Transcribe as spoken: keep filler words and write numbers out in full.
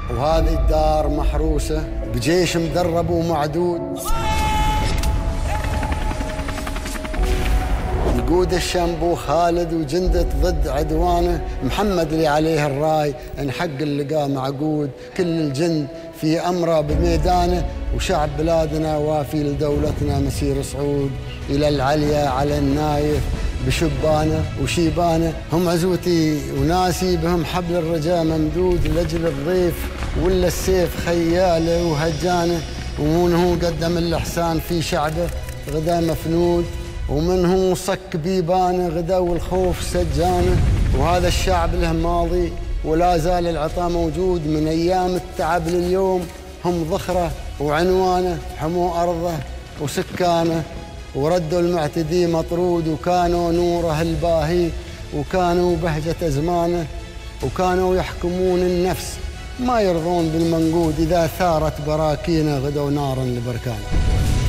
وهذه الدار محروسة بجيش مدرب ومعدود، يقود الشنبو خالد وجندة ضد عدوانه، محمد اللي عليه الراي ان حق اللقاء معقود، كل الجند في أمره بميدانه، وشعب بلادنا وافي لدولتنا مسير صعود، إلى العليا على النايف بشبانه وشيبانه، هم عزوتي وناسي بهم حبل الرجاء ممدود، لأجل الضيف ولا السيف خياله وهجانه، ومن هو قدم الإحسان في شعبه غدا مفنود، ومن هو صك بيبانه غدا والخوف سجانه، وهذا الشعب له ماضي ولا زال العطاء موجود، من أيام التعب لليوم هم ذخره وعنوانه، حموا أرضه وسكانه وردوا المعتدي مطرود، وكانوا نوره الباهي وكانوا بهجة أزمانه، وكانوا يحكمون النفس ما يرضون بالمنقود، إذا ثارت براكينه غدوا نارا لبركانه.